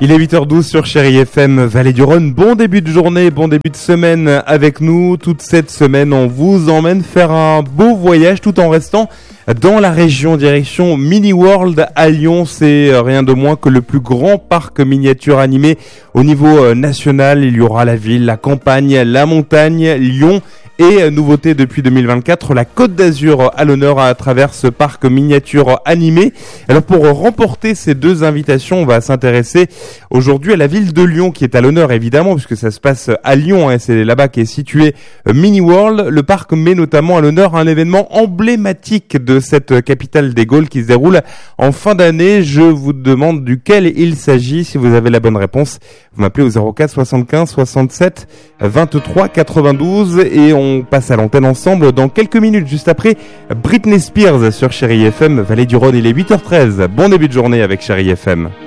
Il est 8h12 sur Chérie FM Vallée du Rhône. Bon début de journée, bon début de semaine avec nous. Toute cette semaine, on vous emmène faire un beau voyage tout en restant dans la région, direction Mini World à Lyon. C'est rien de moins que le plus grand parc miniature animé au niveau national. Il y aura la ville, la campagne, la montagne, Lyon. Et nouveauté depuis 2024, la Côte d'Azur à l'honneur à travers ce parc miniature animé. Alors pour remporter ces deux invitations, on va s'intéresser aujourd'hui à la ville de Lyon qui est à l'honneur évidemment puisque ça se passe à Lyon, c'est là-bas qu'est situé Mini World. Le parc met notamment à l'honneur un événement emblématique de cette capitale des Gaules qui se déroule en fin d'année. Je vous demande duquel il s'agit. Si vous avez la bonne réponse, vous m'appelez au 04 75 67 23 92 et on passe à l'antenne ensemble dans quelques minutes, juste après Britney Spears sur Chérie FM Vallée du Rhône. Il est 8h13. Bon début de journée avec Chérie FM.